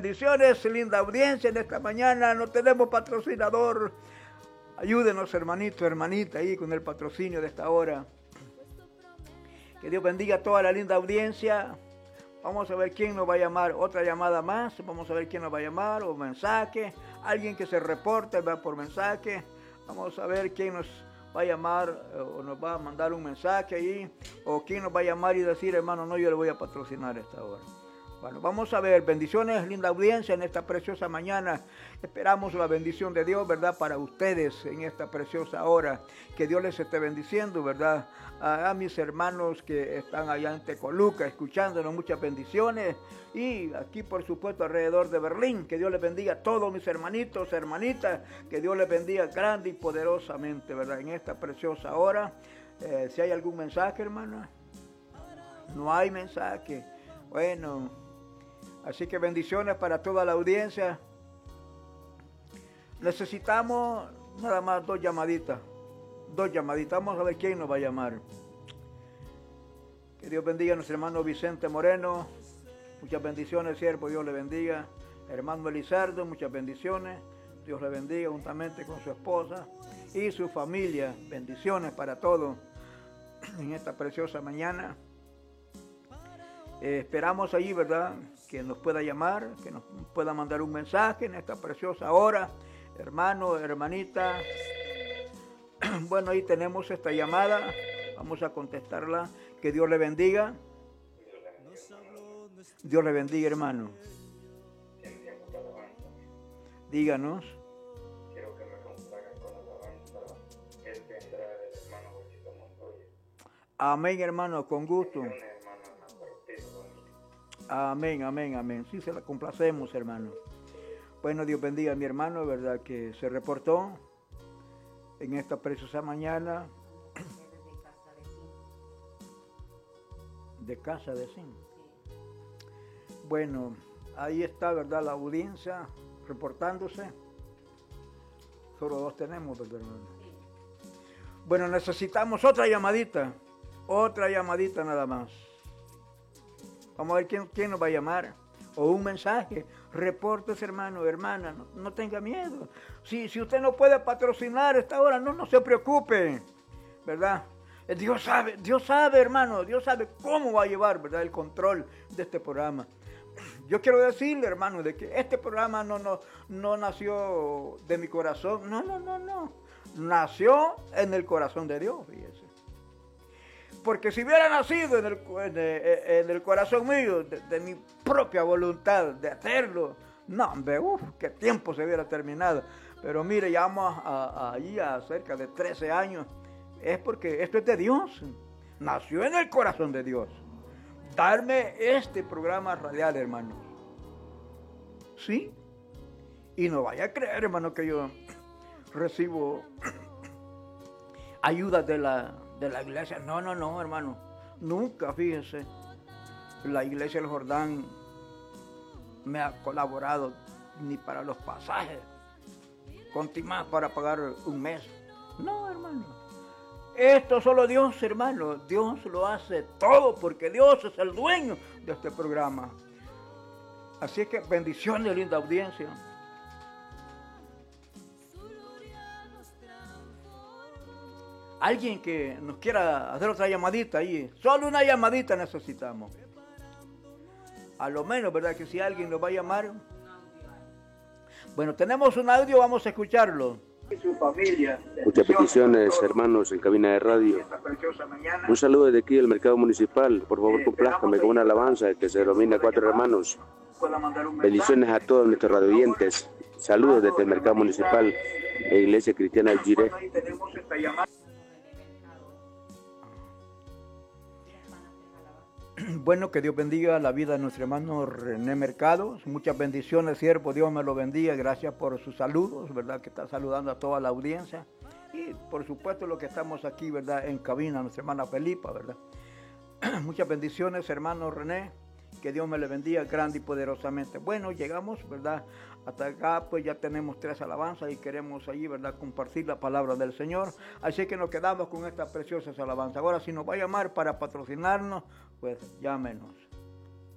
bendiciones, linda audiencia en esta mañana. No tenemos patrocinador. Ayúdenos, hermanito, hermanita, ahí con el patrocinio de esta hora. Que Dios bendiga a toda la linda audiencia. Vamos a ver quién nos va a llamar. Otra llamada más. Vamos a ver quién nos va a llamar. O mensaje. Alguien que se reporte, va por mensaje. Vamos a ver quién nos va a llamar o nos va a mandar un mensaje ahí. O quién nos va a llamar y decir, hermano, no, yo le voy a patrocinar esta hora. Bueno, vamos a ver, bendiciones, linda audiencia en esta preciosa mañana. Esperamos la bendición de Dios, ¿verdad? Para ustedes en esta preciosa hora. Que Dios les esté bendiciendo, ¿verdad? A mis hermanos que están allá en Tecoluca, escuchándonos, muchas bendiciones. Y aquí, por supuesto, alrededor de Berlín. Que Dios les bendiga a todos mis hermanitos, hermanitas. Que Dios les bendiga grande y poderosamente, ¿verdad? En esta preciosa hora. Si hay algún mensaje, hermana. No hay mensaje. Bueno. Así que bendiciones para toda la audiencia. Necesitamos nada más dos llamaditas. Vamos a ver quién nos va a llamar. Que Dios bendiga a nuestro hermano Vicente Moreno. Muchas bendiciones, siervo. Dios le bendiga. Hermano Elizardo, muchas bendiciones. Dios le bendiga juntamente con su esposa y su familia. Bendiciones para todos en esta preciosa mañana. Esperamos allí, ¿verdad? Que nos pueda llamar, que nos pueda mandar un mensaje en esta preciosa hora. Hermano, hermanita. Bueno, ahí tenemos esta llamada. Vamos a contestarla. Que Dios le bendiga. Dios le bendiga, hermano. Díganos. Quiero que me complagan con la alabanza. Él vendrá del hermano Bochito Montoya. Amén, hermano, con gusto. Amén, amén, amén. Sí, se la complacemos, hermano. Bueno, Dios bendiga a mi hermano, ¿verdad? Que se reportó en esta preciosa mañana. De Casa de Zinc. Bueno, ahí está, ¿verdad? La audiencia reportándose. Solo dos tenemos, ¿verdad, hermano? Bueno, necesitamos otra llamadita nada más. Vamos a ver quién nos va a llamar. O un mensaje. Reportes, hermano, hermana. No tenga miedo. Si usted no puede patrocinar esta hora, no se preocupe. ¿Verdad? Dios sabe, hermano. Dios sabe cómo va a llevar, ¿verdad? El control de este programa. Yo quiero decirle, hermano, de que este programa no nació de mi corazón. No. Nació en el corazón de Dios, fíjese. Porque si hubiera nacido en el corazón mío, de mi propia voluntad de hacerlo, no, hombre, qué tiempo se hubiera terminado. Pero mire, ya vamos allí a cerca de 13 años. Es porque esto es de Dios. Nació en el corazón de Dios. Darme este programa radial, hermano. ¿Sí? Y no vaya a creer, hermano, que yo recibo ayuda de la iglesia. No, hermano. Nunca, fíjese. La iglesia del Jordán me ha colaborado ni para los pasajes. Conti más para pagar un mes. No, hermano. Esto solo Dios, hermano. Dios lo hace todo porque Dios es el dueño de este programa. Así es que bendiciones, linda audiencia. Alguien que nos quiera hacer otra llamadita ahí. Solo una llamadita necesitamos. A lo menos, ¿verdad? Que si alguien nos va a llamar. Bueno, tenemos un audio, vamos a escucharlo. Su familia. Muchas peticiones, hermanos, en cabina de radio. Un saludo desde aquí del mercado municipal. Por favor, complázcame con una alabanza que se denomina Cuatro Hermanos. Bendiciones a todos nuestros radioyentes. Saludos desde el mercado municipal e Iglesia Cristiana del Jiré. Bueno, que Dios bendiga la vida de nuestro hermano René Mercados. Muchas bendiciones, siervo. Dios me lo bendiga. Gracias por sus saludos, ¿verdad? Que está saludando a toda la audiencia. Y, por supuesto, los que estamos aquí, ¿verdad? En cabina, nuestra hermana Felipa, ¿verdad? Muchas bendiciones, hermano René. Que Dios me le bendiga grande y poderosamente. Bueno, llegamos, ¿verdad? Hasta acá, pues ya tenemos 3 alabanzas y queremos allí, ¿verdad? Compartir la palabra del Señor. Así que nos quedamos con estas preciosas alabanzas. Ahora, si nos va a llamar para patrocinarnos, pues llámenos.